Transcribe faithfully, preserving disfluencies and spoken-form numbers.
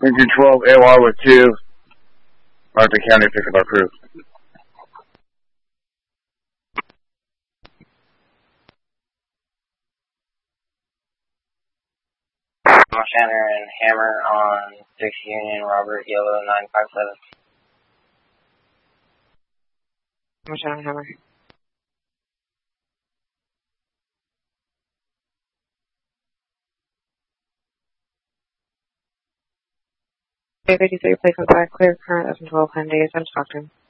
Engine twelve, A O R with two. Arthur County, pick up our crew. Shanner and Hammer on six Union, Robert, Yellow, nine five seven. Shanner and Hammer. fifty-three, placement back, clear current, F twelve, ten days, I'm Stockton.